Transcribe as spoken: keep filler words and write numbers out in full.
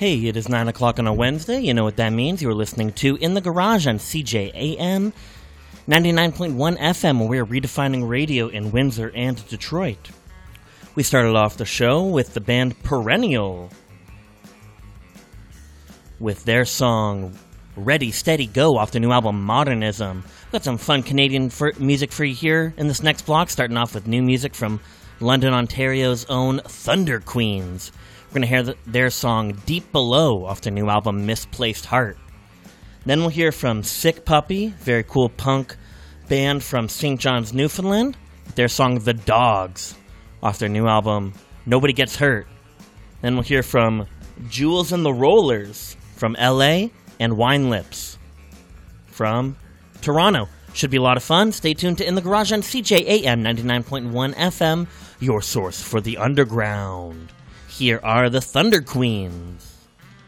Hey, it is nine o'clock on a Wednesday. You know what that means. You're listening to In the Garage on C J A M ninety-nine point one F M, where we're redefining radio in Windsor and Detroit. We started off the show with the band Perennial with their song Ready, Steady, Go off the new album Modernism. We've got some fun Canadian for music for you here in this next block, starting off with new music from London, Ontario's own Thunder Queens. We're going to hear the, their song Deep Below off their new album Misplaced Heart. Then we'll hear from Sick Puppy, very cool punk band from Saint John's, Newfoundland, with their song The Dogs off their new album Nobody Gets Hurt. Then we'll hear from Jules and the Rollers from L A and Wine Lips from Toronto. Should be a lot of fun. Stay tuned to In the Garage on C J A M ninety-nine point one F M, your source for the underground. Here are the Thunder Queens.